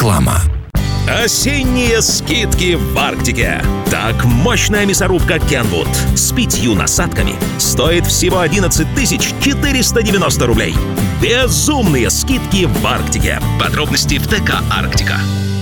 Реклама. Осенние скидки в Арктике. Так, мощная мясорубка Kenwood с 5 насадками стоит всего 11 490 рублей. Безумные скидки в Арктике. Подробности в ТК «Арктика».